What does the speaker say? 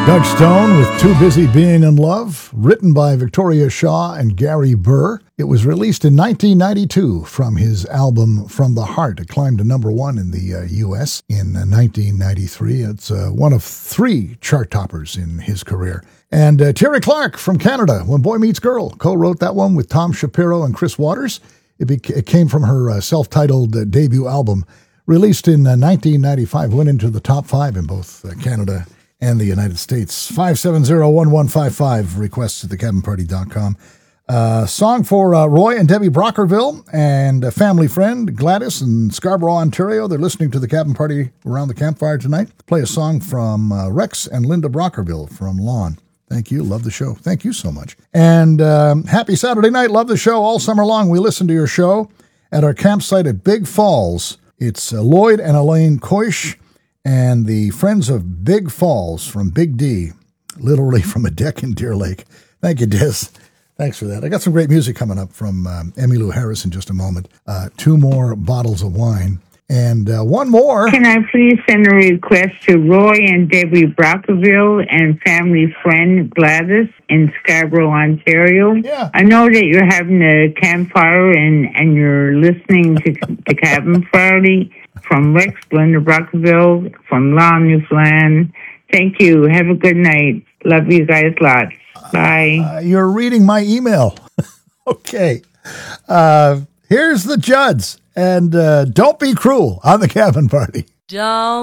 Doug Stone with Too Busy Being in Love, written by Victoria Shaw and Gary Burr. It was released in 1992 from his album From the Heart. It climbed to number one in the U.S. in 1993. It's one of three chart toppers in his career. And Terry Clark from Canada, When Boy Meets Girl, co-wrote that one with Tom Shapiro and Chris Waters. It came from her self-titled debut album, released in 1995, went into the top five in both Canada and the United States. 570-1155, requests at thecabinparty.com. Song for Roy and Debbie Brockerville and a family friend, Gladys in Scarborough, Ontario. They're listening to the Cabin Party around the campfire tonight. Play a song from Rex and Linda Brockerville from Lawn. Thank you. Love the show. Thank you so much. And happy Saturday night. Love the show all summer long. We listen to your show at our campsite at Big Falls. It's Lloyd and Elaine Koish and the Friends of Big Falls from Big D, literally from a deck in Deer Lake. Thank you, Des. Thanks for that. I got some great music coming up from Emmylou Harris in just a moment. 2 more bottles of wine. And one more. Can I please send a request to Roy and Debbie Brockerville and family friend Gladys in Scarborough, Ontario? Yeah. I know that you're having a campfire and you're listening to the Cabin Party from Rex, Linda Brockerville, from Lawn, Newfoundland. Thank you. Have a good night. Love you guys lots. Bye. You're reading my email. Okay. Here's the Judds. And Don't Be Cruel on the Cabin Party. Don't